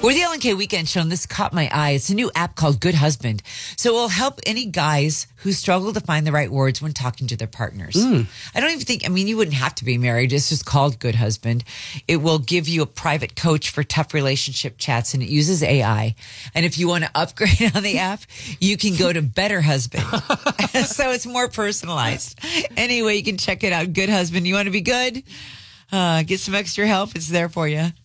We're the LNK Weekend Show, and this caught my eye. It's a new app called Good Husband. So it will help any guys who struggle to find the right words when talking to their partners. I don't even think, you wouldn't have to be married. It's just called Good Husband. It will give you a private coach for tough relationship chats, and it uses AI. And if you want to upgrade on the app, you can go to Better Husband. So it's more personalized. Anyway, you can check it out. Good Husband. You want to be good? Get some extra help. It's there for you.